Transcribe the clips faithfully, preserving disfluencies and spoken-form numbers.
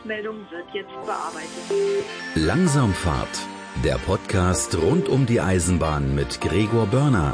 Meldung wird jetzt bearbeitet. Langsamfahrt, der Podcast rund um die Eisenbahn mit Gregor Börner.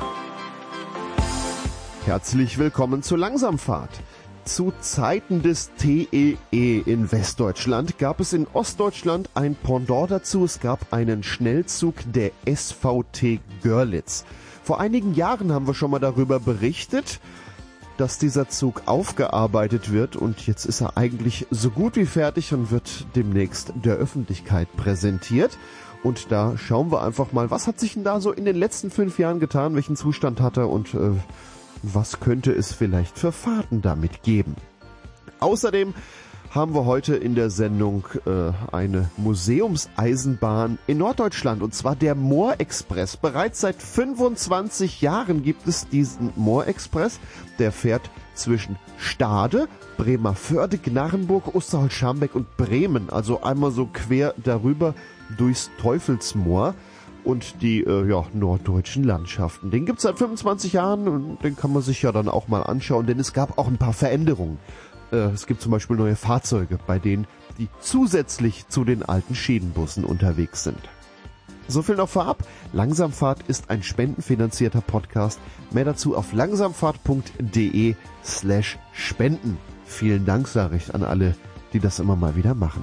Herzlich willkommen zur Langsamfahrt. Zu Zeiten des T E E in Westdeutschland gab es in Ostdeutschland ein Pendant dazu. Es gab einen Schnellzug der S V T Görlitz. Vor einigen Jahren haben wir schon mal darüber berichtet, dass dieser Zug aufgearbeitet wird, und jetzt ist er eigentlich so gut wie fertig und wird demnächst der Öffentlichkeit präsentiert. Und da schauen wir einfach mal, was hat sich denn da so in den letzten fünf Jahren getan, welchen Zustand hat er und äh, was könnte es vielleicht für Fahrten damit geben. Außerdem haben wir heute in der Sendung äh, eine Museumseisenbahn in Norddeutschland, und zwar der Moorexpress. Bereits seit fünfundzwanzig Jahren gibt es diesen Moorexpress. Der fährt zwischen Stade, Bremervörde, Gnarrenburg, Osterholz-Scharmbeck und Bremen, also einmal so quer darüber durchs Teufelsmoor und die äh, ja, norddeutschen Landschaften. Den gibt es seit fünfundzwanzig Jahren und den kann man sich ja dann auch mal anschauen, denn es gab auch ein paar Veränderungen. Es gibt zum Beispiel neue Fahrzeuge, bei denen die zusätzlich zu den alten Schienenbussen unterwegs sind. So viel noch vorab. Langsamfahrt ist ein spendenfinanzierter Podcast. Mehr dazu auf langsamfahrt.de slash spenden. Vielen Dank, sage ich an alle, die das immer mal wieder machen.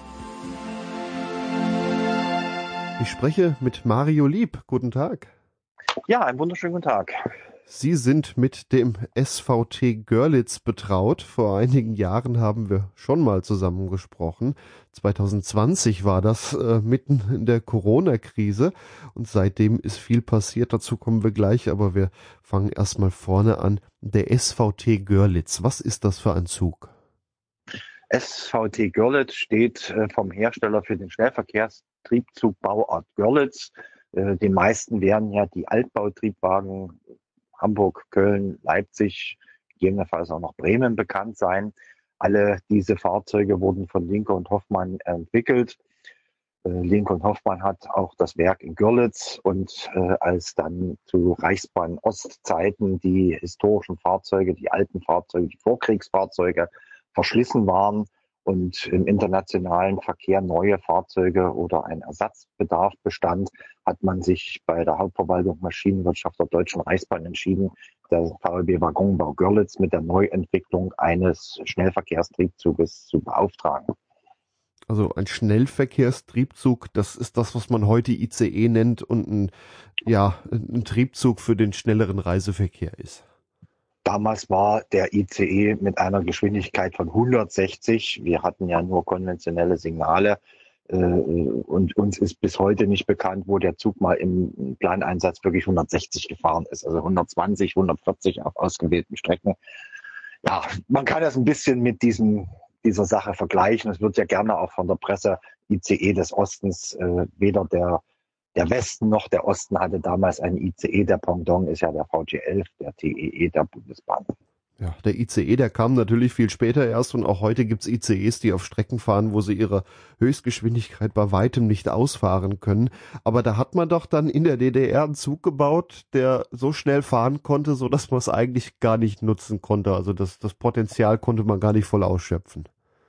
Ich spreche mit Mario Lieb. Guten Tag. Ja, einen wunderschönen guten Tag. Sie sind mit dem S V T Görlitz betraut. Vor einigen Jahren haben wir schon mal zusammen gesprochen. zwanzig zwanzig war das, äh, mitten in der Corona-Krise. Und seitdem ist viel passiert. Dazu kommen wir gleich. Aber wir fangen erstmal vorne an. Der S V T Görlitz. Was ist das für ein Zug? S V T Görlitz steht äh, vom Hersteller für den Schnellverkehrstriebzug Bauart Görlitz. Äh, den meisten wären ja die Altbautriebwagen Hamburg, Köln, Leipzig, gegebenenfalls auch noch Bremen bekannt sein. Alle diese Fahrzeuge wurden von Linke und Hofmann entwickelt. Äh, Linke und Hofmann hat auch das Werk in Görlitz, und äh, als dann zu Reichsbahn-Ostzeiten die historischen Fahrzeuge, die alten Fahrzeuge, die Vorkriegsfahrzeuge verschlissen waren und im internationalen Verkehr neue Fahrzeuge oder ein Ersatzbedarf bestand, hat man sich bei der Hauptverwaltung Maschinenwirtschaft der Deutschen Reichsbahn entschieden, der V E B Waggonbau Görlitz mit der Neuentwicklung eines Schnellverkehrstriebzuges zu beauftragen. Also ein Schnellverkehrstriebzug, das ist das, was man heute I C E nennt und ein, ja, ein Triebzug für den schnelleren Reiseverkehr ist. Damals war der I C E mit einer Geschwindigkeit von hundertsechzig. Wir hatten ja nur konventionelle Signale. Äh, und uns ist bis heute nicht bekannt, wo der Zug mal im Planeinsatz wirklich hundertsechzig gefahren ist. Also hundertzwanzig, hundertvierzig auf ausgewählten Strecken. Ja, man kann das ein bisschen mit diesem, dieser Sache vergleichen. Es wird ja gerne auch von der Presse I C E des Ostens, äh, weder der Der Westen noch der Osten hatte damals einen I C E. Der Pendant ist ja der V G elf, der T E E der Bundesbahn. Ja, der I C E, der kam natürlich viel später erst, und auch heute gibt's I C Es, die auf Strecken fahren, wo sie ihre Höchstgeschwindigkeit bei weitem nicht ausfahren können. Aber da hat man doch dann in der D D R einen Zug gebaut, der so schnell fahren konnte, so dass man es eigentlich gar nicht nutzen konnte. Also das, das Potenzial konnte man gar nicht voll ausschöpfen.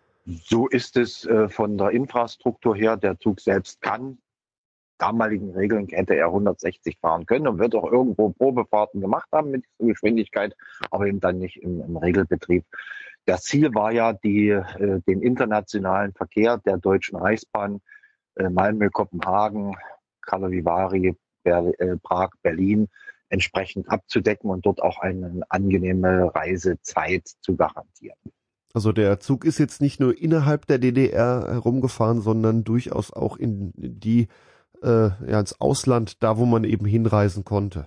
So ist es äh, von der Infrastruktur her. Der Zug selbst kann damaligen Regeln hätte er hundertsechzig fahren können und wird auch irgendwo Probefahrten gemacht haben mit dieser Geschwindigkeit, aber eben dann nicht im, im Regelbetrieb. Das Ziel war ja, die, äh, den internationalen Verkehr der Deutschen Reichsbahn, äh, Malmö, Kopenhagen, Karlovy Vary, Ber- äh, Prag, Berlin entsprechend abzudecken und dort auch eine angenehme Reisezeit zu garantieren. Also der Zug ist jetzt nicht nur innerhalb der D D R herumgefahren, sondern durchaus auch in die Äh, ja, ins Ausland, da wo man eben hinreisen konnte.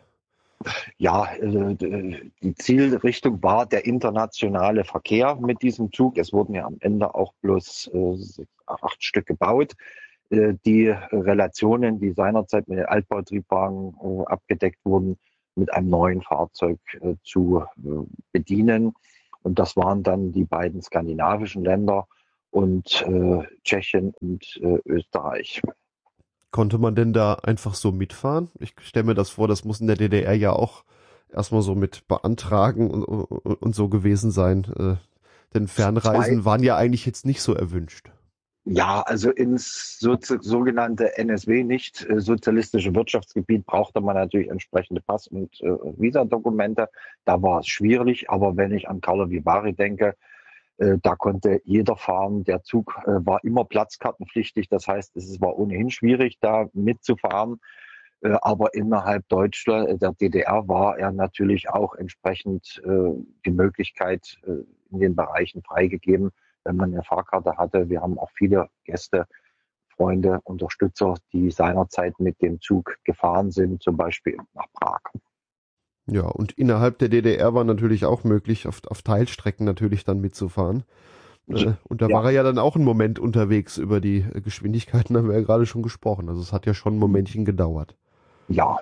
Ja, äh, die Zielrichtung war der internationale Verkehr mit diesem Zug. Es wurden ja am Ende auch bloß äh, acht Stück gebaut. Äh, die Relationen, die seinerzeit mit den Altbautriebwagen äh, abgedeckt wurden, mit einem neuen Fahrzeug äh, zu äh, bedienen. Und das waren dann die beiden skandinavischen Länder und äh, Tschechien und äh, Österreich. Konnte man denn da einfach so mitfahren? Ich stelle mir das vor, das muss in der D D R ja auch erstmal so mit beantragen und, und, und so gewesen sein. Denn Fernreisen Zwei, waren ja eigentlich jetzt nicht so erwünscht. Ja, also ins so, sogenannte N S W, nicht äh, sozialistische Wirtschaftsgebiet, brauchte man natürlich entsprechende Pass- und äh, Visadokumente. Da war es schwierig, aber wenn ich an Karlovy Vary denke, äh, da konnte jeder fahren. Der Zug äh, war immer platzkartenpflichtig, das heißt, es war ohnehin schwierig, da mitzufahren. Äh, aber innerhalb Deutschland, äh, der D D R, war er natürlich auch entsprechend äh, die Möglichkeit äh, in den Bereichen freigegeben, wenn man eine Fahrkarte hatte. Wir haben auch viele Gäste, Freunde, Unterstützer, die seinerzeit mit dem Zug gefahren sind, zum Beispiel nach Prag. Ja, und innerhalb der D D R war natürlich auch möglich, auf, auf Teilstrecken natürlich dann mitzufahren. Äh, und da Ja, war er ja dann auch einen Moment unterwegs. Über die äh, Geschwindigkeiten haben wir ja gerade schon gesprochen. Also es hat ja schon ein Momentchen gedauert. ja,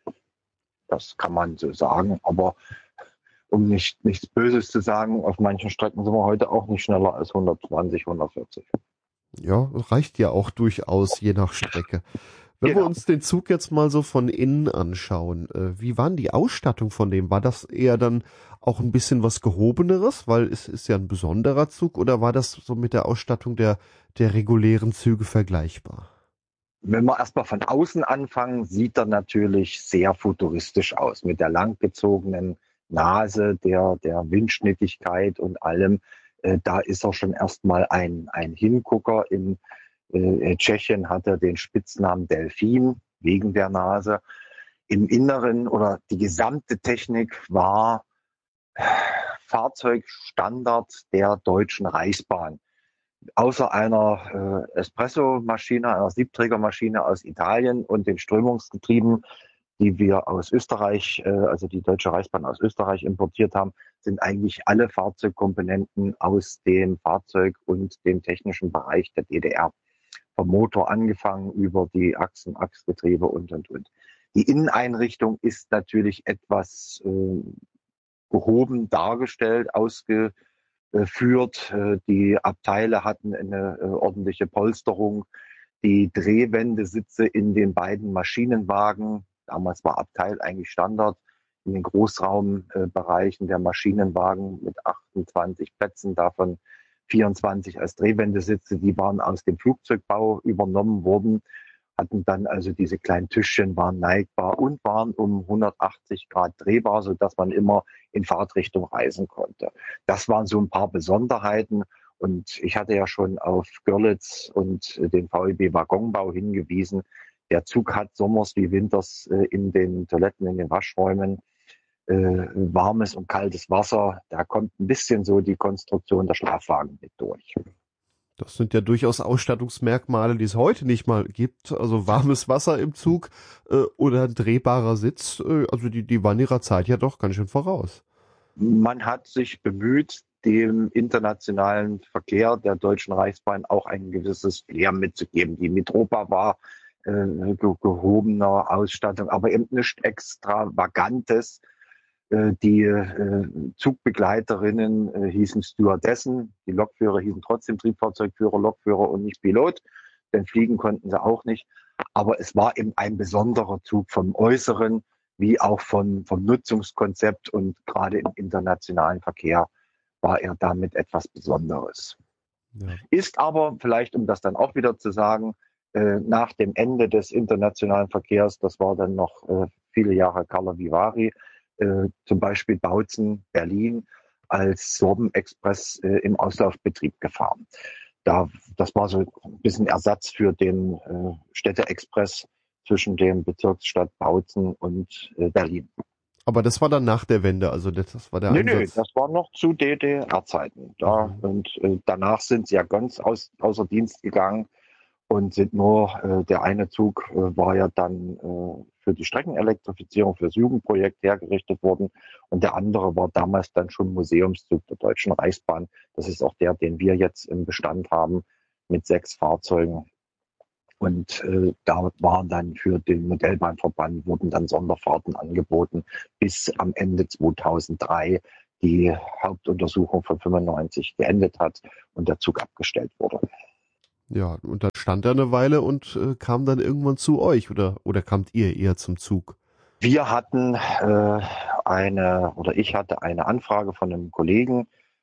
das kann man so sagen. Aber um nicht nichts Böses zu sagen, auf manchen Strecken sind wir heute auch nicht schneller als hundertzwanzig, hundertvierzig. Ja, reicht ja auch durchaus, je nach Strecke. Wenn wir Genau. uns den Zug jetzt mal so von innen anschauen, äh, wie war denn die Ausstattung von dem? War das eher dann auch ein bisschen was Gehobeneres, weil es ist ja ein besonderer Zug, oder war das so mit der Ausstattung der, der regulären Züge vergleichbar? Wenn wir erstmal von außen anfangen, sieht er natürlich sehr futuristisch aus, mit der langgezogenen Nase, der, der Windschnittigkeit und allem. Äh, da ist er schon erstmal ein, ein Hingucker. In äh, Tschechien hat er den Spitznamen Delfin wegen der Nase. Im Inneren oder die gesamte Technik war Fahrzeugstandard der Deutschen Reichsbahn. Außer einer äh, Espresso-Maschine, einer Siebträgermaschine aus Italien und den Strömungsgetrieben, die wir aus Österreich, äh, also die Deutsche Reichsbahn aus Österreich importiert haben, sind eigentlich alle Fahrzeugkomponenten aus dem Fahrzeug und dem technischen Bereich der D D R. Vom Motor angefangen über die Achsen, Achsgetriebe und, und, und. Die Inneneinrichtung ist natürlich etwas äh, gehoben dargestellt, ausgeführt. Die Abteile hatten eine äh, ordentliche Polsterung. Die Drehwendesitze in den beiden Maschinenwagen, damals war Abteil eigentlich Standard, in den Großraumbereichen der Maschinenwagen mit achtundzwanzig Plätzen, davon vierundzwanzig als Drehwendesitze, die waren aus dem Flugzeugbau übernommen worden, hatten dann also diese kleinen Tischchen, waren neigbar und waren um hundertachtzig Grad drehbar, sodass man immer in Fahrtrichtung reisen konnte. Das waren so ein paar Besonderheiten. Und ich hatte ja schon auf Görlitz und den V E B Waggonbau hingewiesen. Der Zug hat sommers wie winters in den Toiletten, in den Waschräumen äh, warmes und kaltes Wasser. Da kommt ein bisschen so die Konstruktion der Schlafwagen mit durch. Das sind ja durchaus Ausstattungsmerkmale, die es heute nicht mal gibt. Also warmes Wasser im Zug äh, oder ein drehbarer Sitz. Äh, also die, die waren ihrer Zeit ja doch ganz schön voraus. Man hat sich bemüht, dem internationalen Verkehr der Deutschen Reichsbahn auch ein gewisses Flair mitzugeben. Die Mitropa war äh, ge gehobener Ausstattung, aber eben nichts Extravagantes. Äh, die äh, Zugbegleiterinnen äh, hießen Stewardessen, die Lokführer hießen trotzdem Triebfahrzeugführer, Lokführer und nicht Pilot, denn fliegen konnten sie auch nicht. Aber es war eben ein besonderer Zug vom Äußeren, wie auch von, vom Nutzungskonzept, und gerade im internationalen Verkehr war er damit etwas Besonderes. Ja. Ist aber, vielleicht um das dann auch wieder zu sagen, äh, nach dem Ende des internationalen Verkehrs, das war dann noch äh, viele Jahre Karlovy Vary, äh, zum Beispiel Bautzen, Berlin, als Sorben-Express äh, im Auslaufbetrieb gefahren. Da, das war so ein bisschen Ersatz für den äh, Städte-Express zwischen dem Bezirksstadt Bautzen und äh, Berlin. Aber das war dann nach der Wende, also das, das war der nee, Einsatz? Nee, das war noch zu D D R-Zeiten. Da, mhm. Und äh, danach sind sie ja ganz aus, außer Dienst gegangen und sind nur, äh, der eine Zug äh, war ja dann äh, für die Streckenelektrifizierung, für das Jugendprojekt hergerichtet worden, und der andere war damals dann schon Museumszug der Deutschen Reichsbahn. Das ist auch der, den wir jetzt im Bestand haben, mit sechs Fahrzeugen. Und äh, da waren dann für den Modellbahnverband wurden dann Sonderfahrten angeboten, bis am Ende zweitausenddrei die Hauptuntersuchung von fünfundneunzig geendet hat und der Zug abgestellt wurde. Ja, und dann stand er eine Weile und äh, kam dann irgendwann zu euch, oder oder kamt ihr eher zum Zug? Wir hatten äh, eine, oder ich hatte eine Anfrage von einem Kollegen,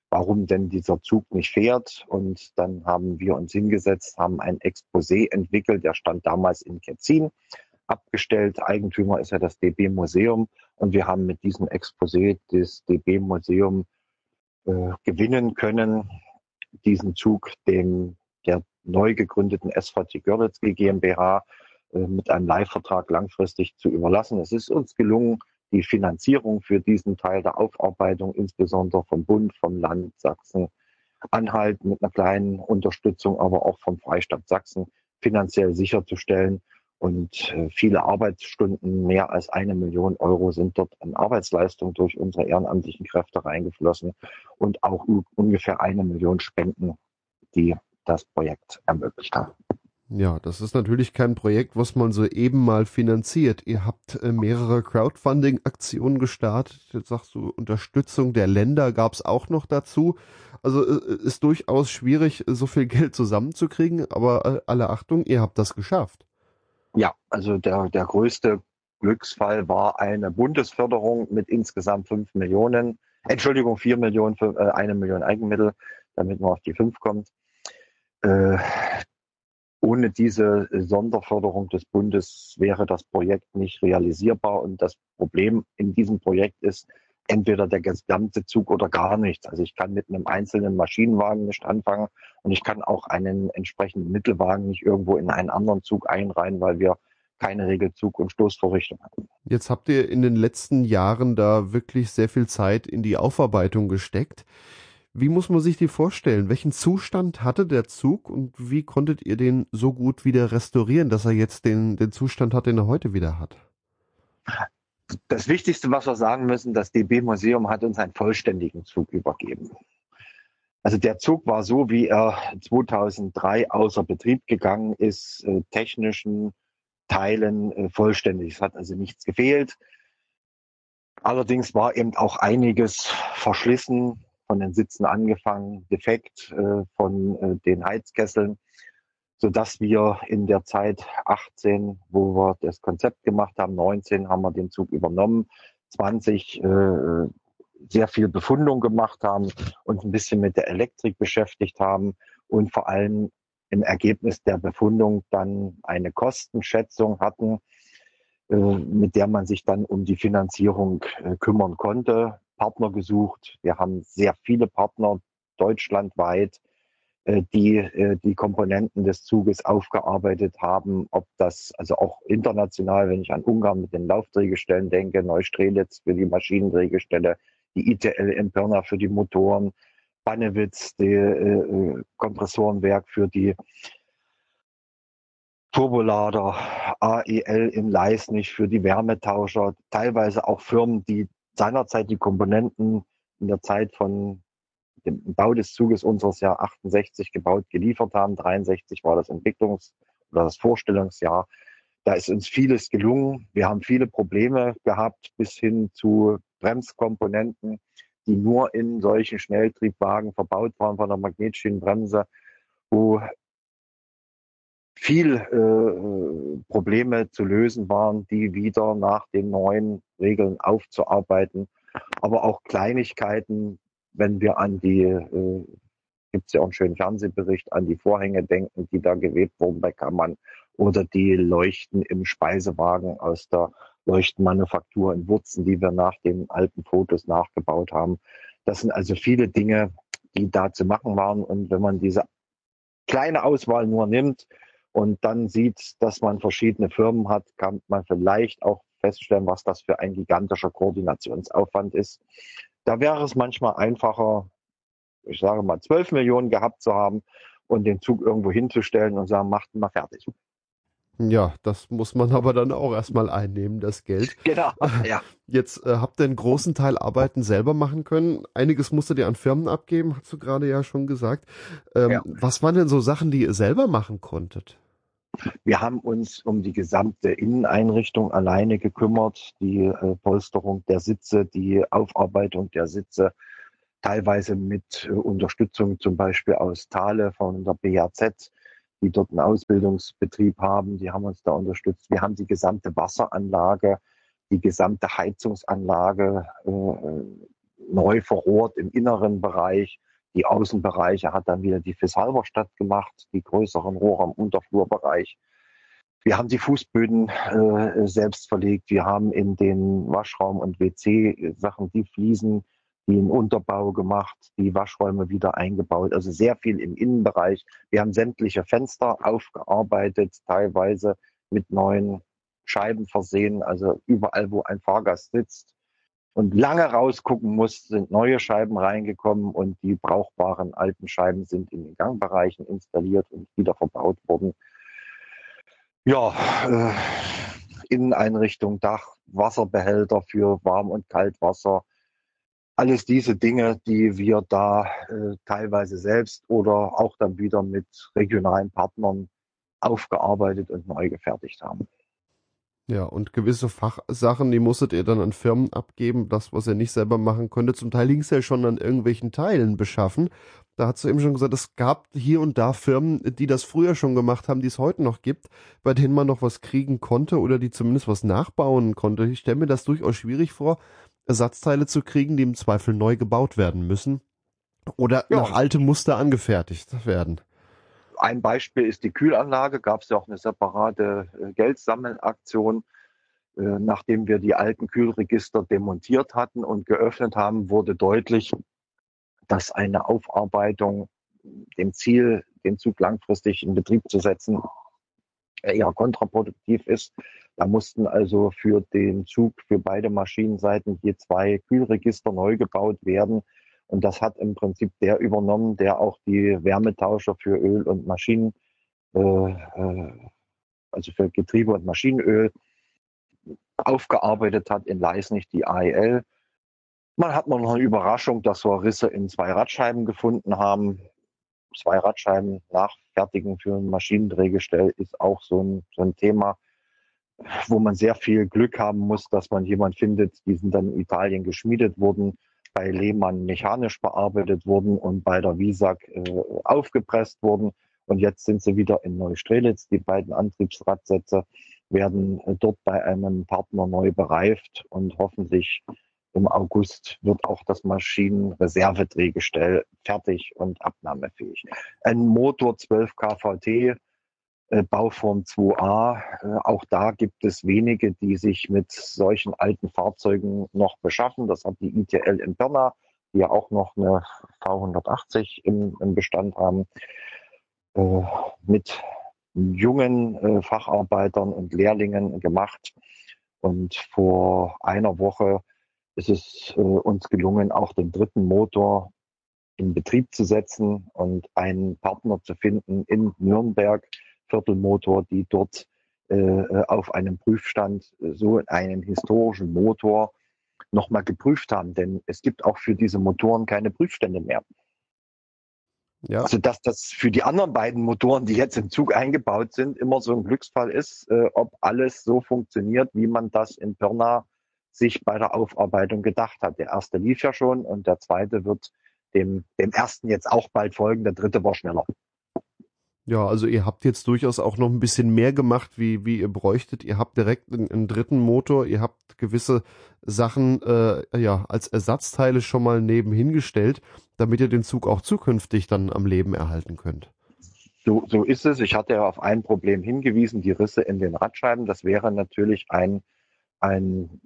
warum denn dieser Zug nicht fährt. Und dann haben wir uns hingesetzt, haben ein Exposé entwickelt, der stand damals in Ketzin abgestellt. Eigentümer ist ja das D B Museum. Und wir haben mit diesem Exposé das D B Museum äh, gewinnen können, diesen Zug dem der neu gegründeten S V T Görlitz GmbH äh, mit einem Leihvertrag langfristig zu überlassen. Es ist uns gelungen, die Finanzierung für diesen Teil der Aufarbeitung, insbesondere vom Bund, vom Land Sachsen-Anhalt mit einer kleinen Unterstützung, aber auch vom Freistaat Sachsen finanziell sicherzustellen. Und äh, viele Arbeitsstunden, mehr als eine Million Euro sind dort an Arbeitsleistung durch unsere ehrenamtlichen Kräfte reingeflossen und auch u- ungefähr eine Million Spenden, die das Projekt ermöglicht haben. Ja, das ist natürlich kein Projekt, was man so eben mal finanziert. Ihr habt äh, mehrere Crowdfunding-Aktionen gestartet. Jetzt sagst du, Unterstützung der Länder gab es auch noch dazu. Also äh, ist durchaus schwierig, so viel Geld zusammenzukriegen, aber äh, alle Achtung, ihr habt das geschafft. Ja, also der, der größte Glücksfall war eine Bundesförderung mit insgesamt fünf Millionen, Entschuldigung, vier Millionen, für, äh, eine Million Eigenmittel, damit man auf die fünf kommt. Äh, ohne diese Sonderförderung des Bundes wäre das Projekt nicht realisierbar. Und das Problem in diesem Projekt ist entweder der gesamte Zug oder gar nichts. Also ich kann mit einem einzelnen Maschinenwagen nicht anfangen und ich kann auch einen entsprechenden Mittelwagen nicht irgendwo in einen anderen Zug einreihen, weil wir keine Regelzug- und Stoßvorrichtung hatten. Jetzt habt ihr in den letzten Jahren da wirklich sehr viel Zeit in die Aufarbeitung gesteckt. Wie muss man sich die vorstellen? Welchen Zustand hatte der Zug und wie konntet ihr den so gut wieder restaurieren, dass er jetzt den, den Zustand hat, den er heute wieder hat? Das Wichtigste, was wir sagen müssen, das D B Museum hat uns einen vollständigen Zug übergeben. Also der Zug war so, wie er zweitausenddrei außer Betrieb gegangen ist, äh, technischen Teilen äh, vollständig. Es hat also nichts gefehlt. Allerdings war eben auch einiges verschlissen, von den Sitzen angefangen, defekt, äh, von äh, den Heizkesseln, sodass wir in der Zeit achtzehn, wo wir das Konzept gemacht haben, neunzehn haben wir den Zug übernommen, zwanzig äh, sehr viel Befundung gemacht haben, uns ein bisschen mit der Elektrik beschäftigt haben und vor allem im Ergebnis der Befundung dann eine Kostenschätzung hatten, äh, mit der man sich dann um die Finanzierung äh, kümmern konnte. Partner gesucht. Wir haben sehr viele Partner deutschlandweit, äh, die äh, die Komponenten des Zuges aufgearbeitet haben. Ob das also auch international, wenn ich an Ungarn mit den Laufdrehgestellen denke, Neustrelitz für die Maschinendrehgestelle, die I T L in Pirna für die Motoren, Bannewitz, die äh, Kompressorenwerk für die Turbolader, A E L in Leisnig für die Wärmetauscher, teilweise auch Firmen, die seinerzeit die Komponenten in der Zeit von dem Bau des Zuges unseres Jahr achtundsechzig gebaut, geliefert haben. dreiundsechzig war das Entwicklungs- oder das Vorstellungsjahr. Da ist uns vieles gelungen. Wir haben viele Probleme gehabt, bis hin zu Bremskomponenten, die nur in solchen Schnelltriebwagen verbaut waren von der Magnetschienenbremse, wo viel äh, Probleme zu lösen waren, die wieder nach den neuen Regeln aufzuarbeiten. Aber auch Kleinigkeiten, wenn wir an die, äh, gibt es ja auch einen schönen Fernsehbericht, an die Vorhänge denken, die da gewebt wurden bei Kammern oder die Leuchten im Speisewagen aus der Leuchtenmanufaktur in Wurzen, die wir nach den alten Fotos nachgebaut haben. Das sind also viele Dinge, die da zu machen waren. Und wenn man diese kleine Auswahl nur nimmt und dann sieht, dass man verschiedene Firmen hat, kann man vielleicht auch feststellen, was das für ein gigantischer Koordinationsaufwand ist. Da wäre es manchmal einfacher, ich sage mal, zwölf Millionen gehabt zu haben und den Zug irgendwo hinzustellen und sagen, macht ihn mal fertig. Ja, das muss man aber dann auch erstmal einnehmen, das Geld. Genau, ja. Jetzt äh, habt ihr einen großen Teil Arbeiten selber machen können. Einiges musstet ihr an Firmen abgeben, hast du gerade ja schon gesagt. Ähm, Ja. Was waren denn so Sachen, die ihr selber machen konntet? Wir haben uns um die gesamte Inneneinrichtung alleine gekümmert, die äh, Polsterung der Sitze, die Aufarbeitung der Sitze, teilweise mit äh, Unterstützung zum Beispiel aus Thale von der B A Z, die dort einen Ausbildungsbetrieb haben, die haben uns da unterstützt. Wir haben die gesamte Wasseranlage, die gesamte Heizungsanlage äh, neu verrohrt im inneren Bereich. Die Außenbereiche hat dann wieder die F I S Halberstadt gemacht, die größeren Rohre im Unterflurbereich. Wir haben die Fußböden äh, selbst verlegt. Wir haben in den Waschraum- und W C-Sachen die Fliesen, den Unterbau gemacht, die Waschräume wieder eingebaut. Also sehr viel im Innenbereich. Wir haben sämtliche Fenster aufgearbeitet, teilweise mit neuen Scheiben versehen. Also überall, wo ein Fahrgast sitzt und lange rausgucken muss, sind neue Scheiben reingekommen und die brauchbaren alten Scheiben sind in den Gangbereichen installiert und wieder verbaut worden. Ja, äh, Inneneinrichtung, Dach, Wasserbehälter für Warm- und Kaltwasser. Alles diese Dinge, die wir da äh, teilweise selbst oder auch dann wieder mit regionalen Partnern aufgearbeitet und neu gefertigt haben. Ja, und gewisse Fachsachen, die musstet ihr dann an Firmen abgeben, das, was ihr nicht selber machen konntet. Zum Teil hing es ja schon an irgendwelchen Teilen beschaffen. Da hast du eben schon gesagt, es gab hier und da Firmen, die das früher schon gemacht haben, die es heute noch gibt, bei denen man noch was kriegen konnte oder die zumindest was nachbauen konnte. Ich stelle mir das durchaus schwierig vor, Ersatzteile zu kriegen, die im Zweifel neu gebaut werden müssen oder Ja, nach altem Muster angefertigt werden. ein Beispiel ist die Kühlanlage. Gab es ja auch eine separate äh, Geldsammelaktion. Äh, nachdem wir die alten Kühlregister demontiert hatten und geöffnet haben, wurde deutlich, dass eine Aufarbeitung dem Ziel, den Zug langfristig in Betrieb zu setzen, eher kontraproduktiv ist. Da mussten also für den Zug, für beide Maschinenseiten je zwei Kühlregister neu gebaut werden. Und das hat im Prinzip der übernommen, der auch die Wärmetauscher für Öl und Maschinen, äh, äh, also für Getriebe und Maschinenöl, aufgearbeitet hat in Leisnig, die A E L. Man hat noch eine Überraschung, dass wir Risse in zwei Radscheiben gefunden haben. Zwei Radscheiben nachfertigen für ein Maschinendrehgestell ist auch so ein, so ein Thema, wo man sehr viel Glück haben muss, dass man jemand findet, die sind dann in Italien geschmiedet worden, bei Lehmann mechanisch bearbeitet wurden und bei der Wiesag äh, aufgepresst wurden. Und jetzt sind sie wieder in Neustrelitz. Die beiden Antriebsradsätze werden äh, dort bei einem Partner neu bereift und hoffentlich im August wird auch das Maschinenreservedrehgestell fertig und abnahmefähig. Ein Motor zwölf kVt, äh, Bauform zwei a. Äh, auch da gibt es wenige, die sich mit solchen alten Fahrzeugen noch beschaffen. Das hat die I T L in Pirna, die ja auch noch eine V hundertachtzig im, im Bestand haben, äh, mit jungen äh, Facharbeitern und Lehrlingen gemacht. Und vor einer Woche ist es äh, uns gelungen, auch den dritten Motor in Betrieb zu setzen und einen Partner zu finden in Nürnberg, Viertelmotor, die dort äh, auf einem Prüfstand so einen historischen Motor nochmal geprüft haben. Denn es gibt auch für diese Motoren keine Prüfstände mehr. Ja. Also dass das für die anderen beiden Motoren, die jetzt im Zug eingebaut sind, immer so ein Glücksfall ist, äh, ob alles so funktioniert, wie man das in Pirna sich bei der Aufarbeitung gedacht hat. Der erste lief ja schon und der zweite wird dem, dem ersten jetzt auch bald folgen. Der dritte war schneller. Ja, also ihr habt jetzt durchaus auch noch ein bisschen mehr gemacht, wie, wie ihr bräuchtet. Ihr habt direkt einen, einen dritten Motor, ihr habt gewisse Sachen äh, ja als Ersatzteile schon mal nebenhin gestellt, damit ihr den Zug auch zukünftig dann am Leben erhalten könnt. So, so ist es. Ich hatte ja auf ein Problem hingewiesen, die Risse in den Radscheiben. Das wäre natürlich ein, ein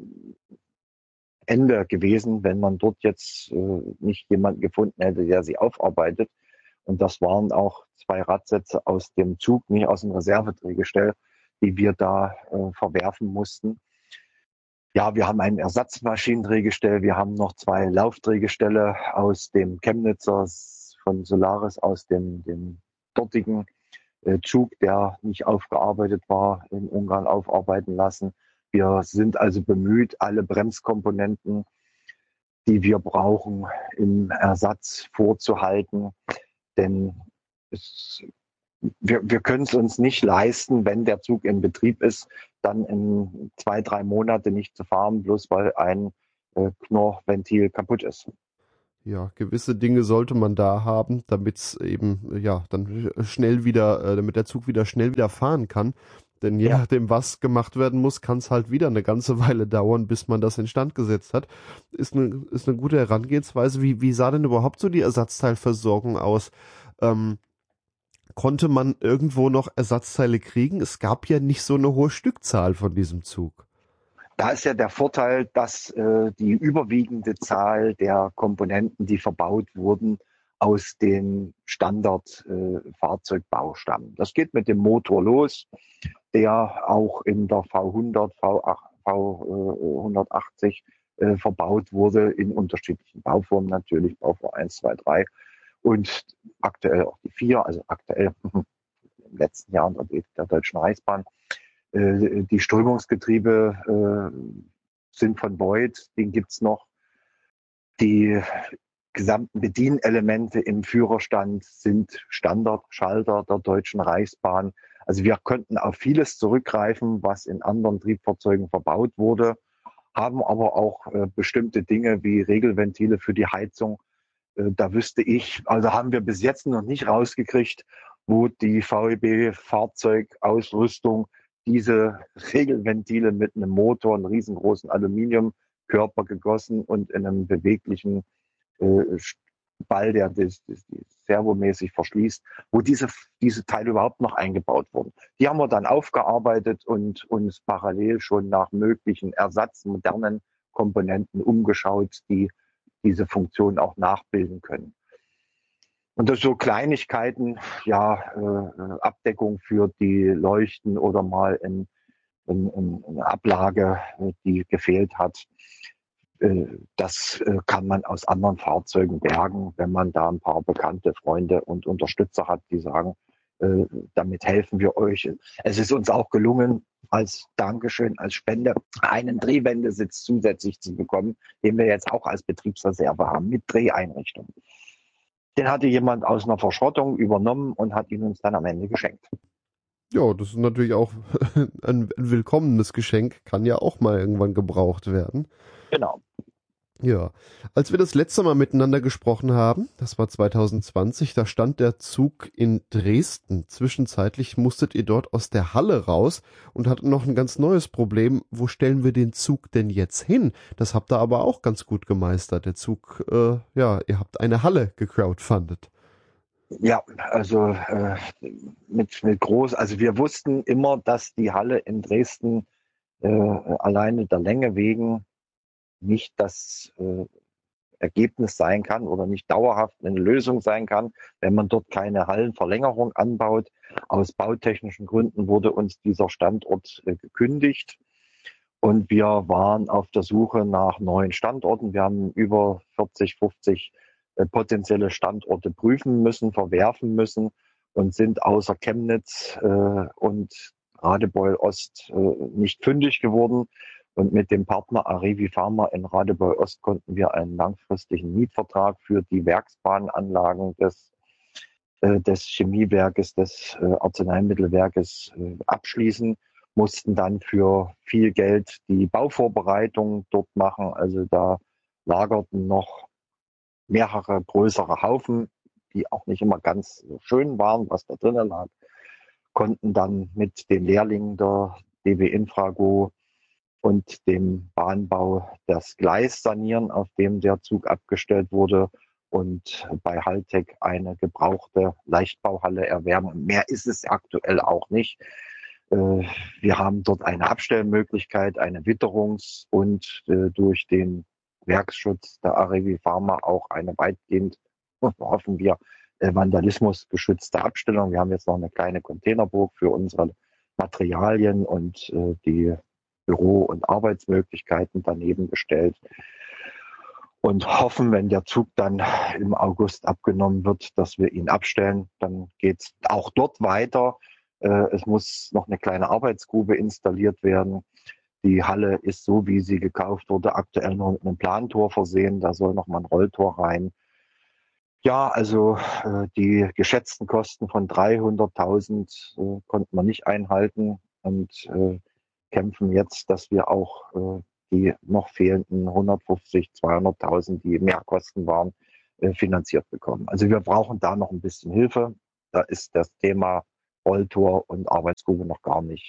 Ende gewesen, wenn man dort jetzt äh, nicht jemanden gefunden hätte, der sie aufarbeitet. Und das waren auch zwei Radsätze aus dem Zug, nicht aus dem Reservedrehgestell, die wir da äh, verwerfen mussten. Ja, wir haben ein Ersatzmaschinendrehgestell. Wir haben noch zwei Laufdrehgestelle aus dem Chemnitzer von Solaris, aus dem, dem dortigen äh, Zug, der nicht aufgearbeitet war, in Ungarn aufarbeiten lassen. Wir sind also bemüht, alle Bremskomponenten, die wir brauchen, im Ersatz vorzuhalten. Denn es, wir, wir können es uns nicht leisten, wenn der Zug in Betrieb ist, dann in zwei, drei Monate nicht zu fahren, bloß weil ein äh, Knorrventil kaputt ist. Ja, gewisse Dinge sollte man da haben, damit es eben, ja, dann schnell wieder, äh, damit der Zug wieder schnell wieder fahren kann. Denn je Ja. nachdem, was gemacht werden muss, kann es halt wieder eine ganze Weile dauern, bis man das instand gesetzt hat. Ist eine, ist eine gute Herangehensweise. Wie, wie sah denn überhaupt so die Ersatzteilversorgung aus? Ähm, konnte man irgendwo noch Ersatzteile kriegen? Es gab ja nicht so eine hohe Stückzahl von diesem Zug. Da ist ja der Vorteil, dass äh, die überwiegende Zahl der Komponenten, die verbaut wurden, aus den Standard-Fahrzeugbau stammen. Das geht mit dem Motor los, der auch in der V hundert, V hundertachtzig äh, verbaut wurde, in unterschiedlichen Bauformen natürlich, Bauform eins, zwei, drei und aktuell auch die vier, also aktuell im letzten Jahr der, der Deutschen Reichsbahn. Äh, die Strömungsgetriebe äh, sind von Voith, den gibt's noch. Die gesamten Bedienelemente im Führerstand sind Standardschalter der Deutschen Reichsbahn. Also wir konnten auf vieles zurückgreifen, was in anderen Triebfahrzeugen verbaut wurde, haben aber auch äh, bestimmte Dinge wie Regelventile für die Heizung. Äh, da wüsste ich, also haben wir bis jetzt noch nicht rausgekriegt, wo die V E B-Fahrzeugausrüstung diese Regelventile mit einem Motor, einem riesengroßen Aluminiumkörper gegossen und in einem beweglichen äh, Ball, der das, das, das servomäßig verschließt, wo diese, diese Teile überhaupt noch eingebaut wurden. Die haben wir dann aufgearbeitet und uns parallel schon nach möglichen ersatzmodernen Komponenten umgeschaut, die diese Funktion auch nachbilden können. Und das so Kleinigkeiten, ja, äh, Abdeckung für die Leuchten oder mal in, in, in eine Ablage, die gefehlt hat. Äh, das äh, kann man aus anderen Fahrzeugen bergen, wenn man da ein paar bekannte Freunde und Unterstützer hat, die sagen, äh, damit helfen wir euch. Es ist uns auch gelungen, als Dankeschön, als Spende, einen Drehwendesitz zusätzlich zu bekommen, den wir jetzt auch als Betriebsreserve haben, mit Dreheinrichtung. Den hatte jemand aus einer Verschrottung übernommen und hat ihn uns dann am Ende geschenkt. Ja, das ist natürlich auch ein, ein willkommenes Geschenk, kann ja auch mal irgendwann gebraucht werden. Genau. Ja, als wir das letzte Mal miteinander gesprochen haben, das war zwanzig zwanzig, da stand der Zug in Dresden. Zwischenzeitlich musstet ihr dort aus der Halle raus und hattet noch ein ganz neues Problem. Wo stellen wir den Zug denn jetzt hin? Das habt ihr aber auch ganz gut gemeistert. Der Zug, äh, ja, ihr habt eine Halle gecrowdfundet. Ja, also äh, mit, mit groß, also wir wussten immer, dass die Halle in Dresden äh, alleine der Länge wegen nicht das äh, Ergebnis sein kann oder nicht dauerhaft eine Lösung sein kann, wenn man dort keine Hallenverlängerung anbaut. Aus bautechnischen Gründen wurde uns dieser Standort äh, gekündigt und wir waren auf der Suche nach neuen Standorten. Wir haben über vierzig, fünfzig äh, potenzielle Standorte prüfen müssen, verwerfen müssen und sind außer Chemnitz äh, und Radebeul Ost äh, nicht fündig geworden. Und mit dem Partner Arevi Pharma in Radebeul Ost konnten wir einen langfristigen Mietvertrag für die Werksbahnanlagen des, äh, des Chemiewerkes, des äh, Arzneimittelwerkes äh, abschließen, mussten dann für viel Geld die Bauvorbereitung dort machen. Also da lagerten noch mehrere größere Haufen, die auch nicht immer ganz so schön waren, was da drinnen lag, konnten dann mit den Lehrlingen der D B Infrago und dem Bahnbau das Gleis sanieren, auf dem der Zug abgestellt wurde und bei Haltec eine gebrauchte Leichtbauhalle erwerben. Mehr ist es aktuell auch nicht. Wir haben dort eine Abstellmöglichkeit, eine Witterungs- und durch den Werksschutz der Arevi Pharma auch eine weitgehend, hoffen wir, vandalismusgeschützte Abstellung. Wir haben jetzt noch eine kleine Containerburg für unsere Materialien und die Büro- und Arbeitsmöglichkeiten daneben gestellt und hoffen, wenn der Zug dann im August abgenommen wird, dass wir ihn abstellen. Dann geht es auch dort weiter. Es muss noch eine kleine Arbeitsgrube installiert werden. Die Halle ist so, wie sie gekauft wurde, aktuell nur mit einem Plantor versehen. Da soll noch mal ein Rolltor rein. Ja, also die geschätzten Kosten von dreihunderttausend konnten wir nicht einhalten und kämpfen jetzt, dass wir auch äh, die noch fehlenden hundertfünfzig, zweihunderttausend, die Mehrkosten waren, äh, finanziert bekommen. Also wir brauchen da noch ein bisschen Hilfe. Da ist das Thema Rolltor und Arbeitsgrube noch gar nicht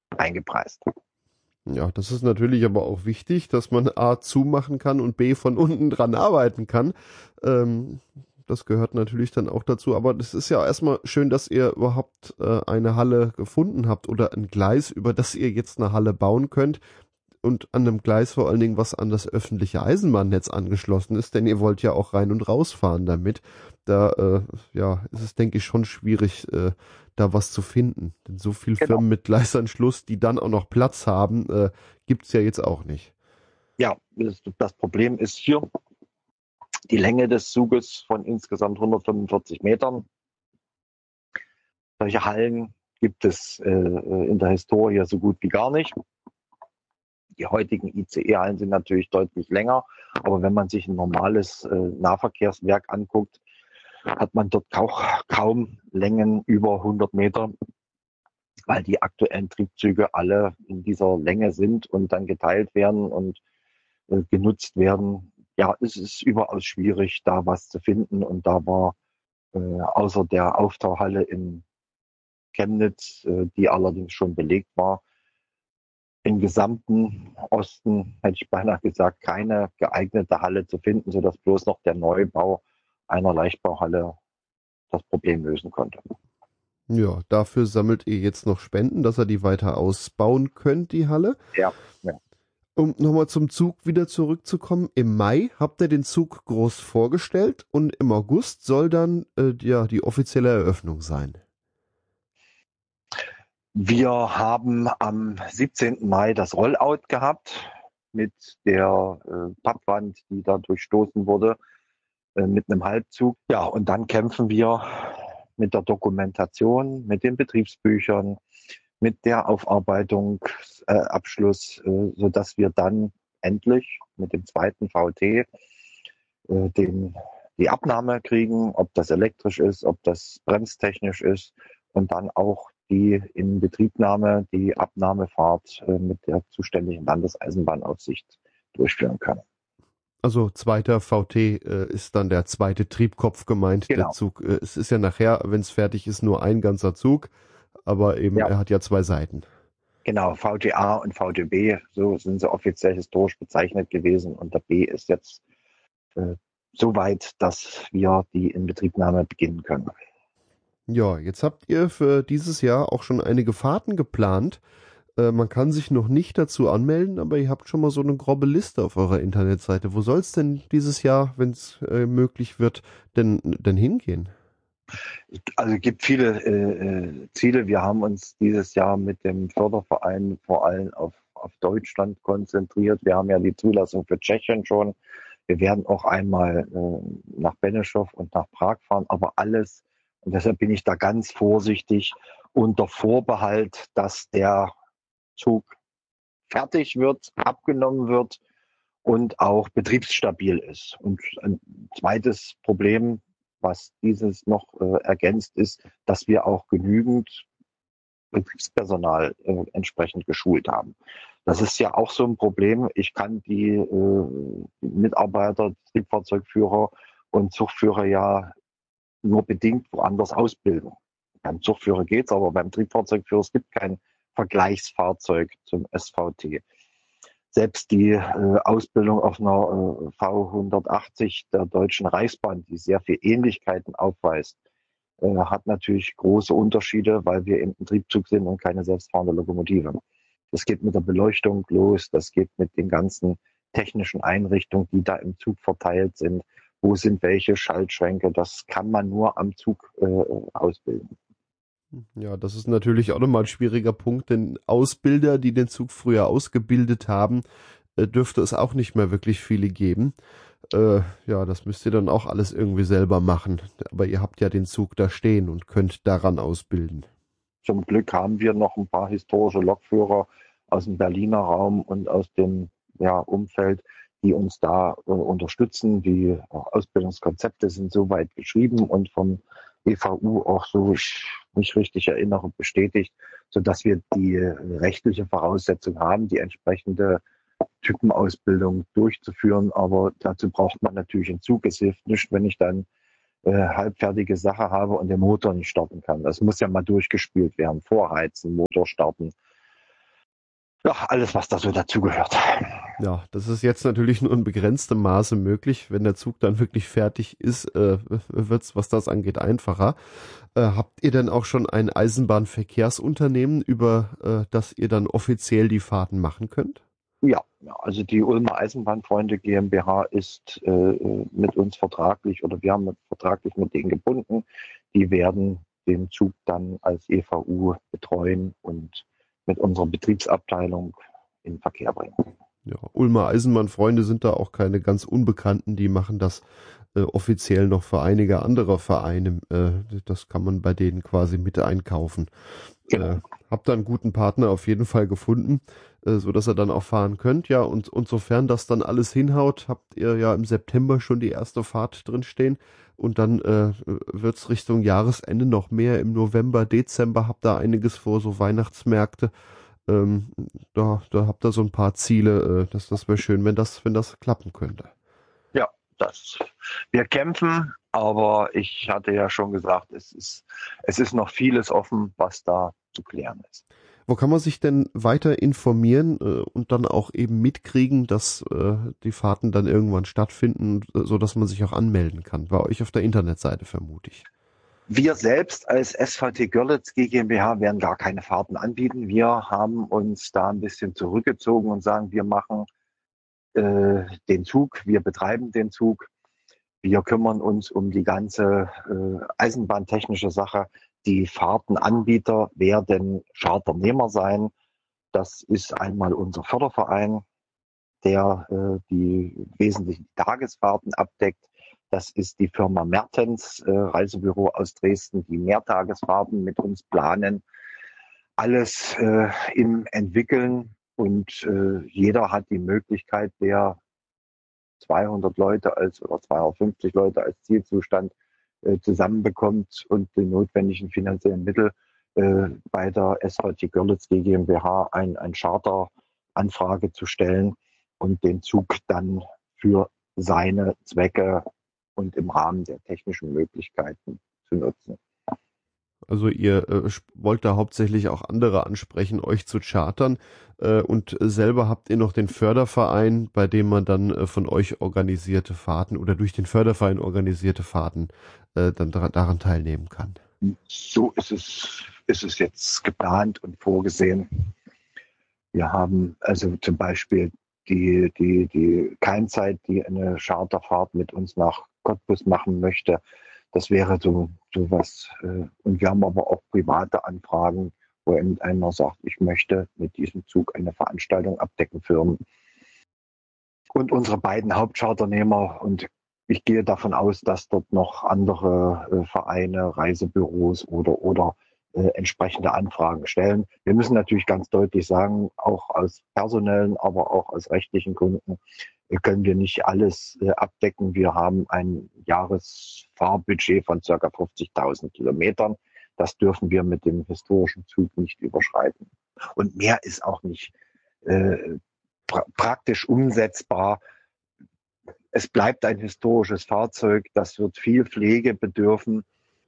eingepreist. Ja, das ist natürlich aber auch wichtig, dass man A zumachen kann und B von unten dran arbeiten kann. Ähm, das gehört natürlich dann auch dazu. Aber das ist ja erstmal schön, dass ihr überhaupt äh, eine Halle gefunden habt oder ein Gleis, über das ihr jetzt eine Halle bauen könnt. Und an einem Gleis vor allen Dingen, was an das öffentliche Eisenbahnnetz angeschlossen ist, denn ihr wollt ja auch rein und rausfahren damit. Da äh, ja, ist es, denke ich, schon schwierig, äh, da was zu finden. Denn so viele Genau. Firmen mit Gleisanschluss, die dann auch noch Platz haben, äh, gibt's ja jetzt auch nicht. Ja, das, das Problem ist hier die Länge des Zuges von insgesamt hundertfünfundvierzig Metern. Solche Hallen gibt es äh, in der Historie so gut wie gar nicht. Die heutigen I C E-Hallen sind natürlich deutlich länger, aber wenn man sich ein normales äh, Nahverkehrswerk anguckt, hat man dort auch kaum Längen über hundert Meter, weil die aktuellen Triebzüge alle in dieser Länge sind und dann geteilt werden und äh, genutzt werden. Ja, es ist überaus schwierig, da was zu finden, und da war äh, außer der Auftauhalle in Chemnitz, äh, die allerdings schon belegt war, im gesamten Osten, hätte ich beinahe gesagt, keine geeignete Halle zu finden, sodass bloß noch der Neubau einer Leichtbauhalle das Problem lösen konnte. Ja, dafür sammelt ihr jetzt noch Spenden, dass ihr die weiter ausbauen könnt, die Halle. Ja, ja. Um nochmal zum Zug wieder zurückzukommen, im Mai habt ihr den Zug groß vorgestellt und im August soll dann äh, ja die offizielle Eröffnung sein. Wir haben am siebzehnten Mai das Rollout gehabt mit der äh, Pappwand, die da durchstoßen wurde, äh, mit einem Halbzug. Ja, und dann kämpfen wir mit der Dokumentation, mit den Betriebsbüchern, mit der Aufarbeitungsabschluss, äh, äh, sodass wir dann endlich mit dem zweiten V T äh, den, die Abnahme kriegen, ob das elektrisch ist, ob das bremstechnisch ist, und dann auch die Inbetriebnahme, die Abnahmefahrt äh, mit der zuständigen Landeseisenbahnaufsicht durchführen können. Also zweiter V T äh, ist dann der zweite Triebkopf gemeint, Genau. der Zug. Äh, es ist ja nachher, wenn es fertig ist, nur ein ganzer Zug, aber eben Ja. er hat ja zwei Seiten. Genau, V T A und V T B, so sind sie offiziell historisch bezeichnet gewesen, und der B ist jetzt äh, so weit, dass wir die Inbetriebnahme beginnen können. Ja, jetzt habt ihr für dieses Jahr auch schon einige Fahrten geplant. Äh, man kann sich noch nicht dazu anmelden, aber ihr habt schon mal so eine grobe Liste auf eurer Internetseite. Wo soll es denn dieses Jahr, wenn es äh, möglich wird, denn, denn hingehen? Also es gibt viele äh, Ziele. Wir haben uns dieses Jahr mit dem Förderverein vor allem auf, auf Deutschland konzentriert. Wir haben ja die Zulassung für Tschechien schon. Wir werden auch einmal äh, nach Benešov und nach Prag fahren, aber alles, und deshalb bin ich da ganz vorsichtig, unter Vorbehalt, dass der Zug fertig wird, abgenommen wird und auch betriebsstabil ist. Und ein zweites Problem, was dieses noch äh, ergänzt, ist, dass wir auch genügend Betriebspersonal äh, entsprechend geschult haben. Das ist ja auch so ein Problem. Ich kann die, äh, die Mitarbeiter, Triebfahrzeugführer und Zugführer ja nur bedingt woanders ausbilden. Beim Zugführer geht's, aber beim Triebfahrzeugführer, es gibt kein Vergleichsfahrzeug zum S V T. Selbst die äh, Ausbildung auf einer äh, V hundertachtzig der Deutschen Reichsbahn, die sehr viel Ähnlichkeiten aufweist, äh, hat natürlich große Unterschiede, weil wir im Triebzug sind und keine selbstfahrende Lokomotive. Das geht mit der Beleuchtung los, das geht mit den ganzen technischen Einrichtungen, die da im Zug verteilt sind. Wo sind welche Schaltschränke? Das kann man nur am Zug äh, ausbilden. Ja, das ist natürlich auch nochmal ein schwieriger Punkt, denn Ausbilder, die den Zug früher ausgebildet haben, äh, dürfte es auch nicht mehr wirklich viele geben. Äh, ja, das müsst ihr dann auch alles irgendwie selber machen. Aber ihr habt ja den Zug da stehen und könnt daran ausbilden. Zum Glück haben wir noch ein paar historische Lokführer aus dem Berliner Raum und aus dem ja, Umfeld, die uns da äh, unterstützen. Die äh, Ausbildungskonzepte sind soweit geschrieben und vom E V U auch, so ich mich richtig erinnere, bestätigt, sodass wir die äh, rechtliche Voraussetzung haben, die entsprechende Typenausbildung durchzuführen. Aber dazu braucht man natürlich einen Zug. Es hilft nicht, wenn ich dann äh, halbfertige Sache habe und der Motor nicht starten kann. Das muss ja mal durchgespielt werden. Vorheizen, Motor starten. Ja, alles, was da so dazugehört. Ja, das ist jetzt natürlich nur in begrenztem Maße möglich. Wenn der Zug dann wirklich fertig ist, äh, wird es, was das angeht, einfacher. Äh, habt ihr denn auch schon ein Eisenbahnverkehrsunternehmen, über äh, das ihr dann offiziell die Fahrten machen könnt? Ja, ja, also die Ulmer Eisenbahnfreunde GmbH ist äh, mit uns vertraglich oder wir haben mit, vertraglich mit denen gebunden. Die werden den Zug dann als E V U betreuen und mit unserer Betriebsabteilung in Verkehr bringen. Ja, Ulmer Eisenbahnfreunde sind da auch keine ganz Unbekannten, die machen das äh, offiziell noch für einige andere Vereine. Äh, das kann man bei denen quasi mit einkaufen. Genau. Äh, habt da einen guten Partner auf jeden Fall gefunden, äh, so dass ihr dann auch fahren könnt. Ja, und, und sofern das dann alles hinhaut, habt ihr ja im September schon die erste Fahrt drin stehen. Und dann äh, wird's Richtung Jahresende noch mehr. Im November, Dezember habt ihr einiges vor, so Weihnachtsmärkte. Ähm, da, da habt ihr so ein paar Ziele. Äh, das das wäre schön, wenn das, wenn das klappen könnte. Ja, das. Wir kämpfen, aber ich hatte ja schon gesagt, es ist, es ist noch vieles offen, was da zu klären ist. Wo kann man sich denn weiter informieren äh, und dann auch eben mitkriegen, dass äh, die Fahrten dann irgendwann stattfinden, äh, so dass man sich auch anmelden kann? Bei euch auf der Internetseite, vermute ich. Wir selbst als S V T Görlitz GmbH werden gar keine Fahrten anbieten. Wir haben uns da ein bisschen zurückgezogen und sagen, wir machen äh, den Zug, wir betreiben den Zug. Wir kümmern uns um die ganze äh, eisenbahntechnische Sache. Die Fahrtenanbieter werden Charternehmer sein. Das ist einmal unser Förderverein, der äh, die wesentlichen Tagesfahrten abdeckt. Das ist die Firma Mertens, äh, Reisebüro aus Dresden, die Mehrtagesfahrten mit uns planen. Alles äh, im Entwickeln und äh, jeder hat die Möglichkeit, der zweihundert Leute als oder zweihundertfünfzig Leute als Zielzustand äh, zusammenbekommt und die notwendigen finanziellen Mittel äh, bei der S V T Görlitz GmbH ein, ein Charteranfrage zu stellen und den Zug dann für seine Zwecke und im Rahmen der technischen Möglichkeiten zu nutzen. Also ihr äh, wollt da hauptsächlich auch andere ansprechen, euch zu chartern äh, und selber habt ihr noch den Förderverein, bei dem man dann äh, von euch organisierte Fahrten oder durch den Förderverein organisierte Fahrten äh, dann daran, daran teilnehmen kann. So ist es, ist es jetzt geplant und vorgesehen. Wir haben also zum Beispiel die, die, die Keimzeit, die eine Charterfahrt mit uns nach Cottbus machen möchte. Das wäre so, so was. Und wir haben aber auch private Anfragen, wo einer sagt, ich möchte mit diesem Zug eine Veranstaltung abdecken für. Und unsere beiden Hauptcharternehmer, und ich gehe davon aus, dass dort noch andere Vereine, Reisebüros oder, oder äh, entsprechende Anfragen stellen. Wir müssen natürlich ganz deutlich sagen, auch aus personellen, aber auch aus rechtlichen Gründen, können wir nicht alles äh, abdecken. Wir haben ein Jahresfahrbudget von ca. fünfzigtausend Kilometern. Das dürfen wir mit dem historischen Zug nicht überschreiten. Und mehr ist auch nicht äh, pra- praktisch umsetzbar. Es bleibt ein historisches Fahrzeug. Das wird viel Pflege bedürfen.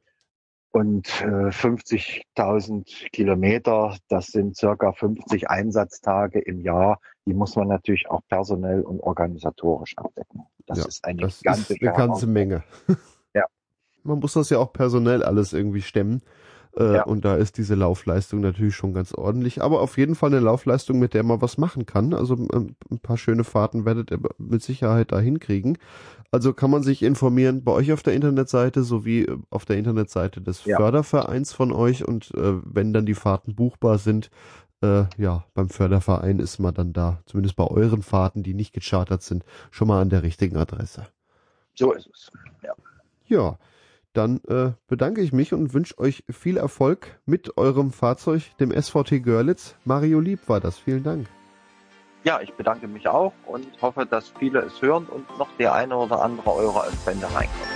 Und äh, fünfzigtausend Kilometer, das sind circa fünfzig Einsatztage im Jahr. Die muss man natürlich auch personell und organisatorisch abdecken. Das ja, ist eine das ganze, ist eine ganze Menge. Ja. Man muss das ja auch personell alles irgendwie stemmen. Äh, Ja. Und da ist diese Laufleistung natürlich schon ganz ordentlich. Aber auf jeden Fall eine Laufleistung, mit der man was machen kann. Also ähm, ein paar schöne Fahrten werdet ihr mit Sicherheit da hinkriegen. Also kann man sich informieren bei euch auf der Internetseite sowie auf der Internetseite des Ja. Fördervereins von euch. Und äh, wenn dann die Fahrten buchbar sind, äh, ja, beim Förderverein ist man dann da, zumindest bei euren Fahrten, die nicht gechartert sind, schon mal an der richtigen Adresse. So ist es. Ja. Ja. Dann äh, bedanke ich mich und wünsche euch viel Erfolg mit eurem Fahrzeug, dem S V T Görlitz. Mario Lieb war das. Vielen Dank. Ja, ich bedanke mich auch und hoffe, dass viele es hören und noch der eine oder andere Euro als Spende reinkommt.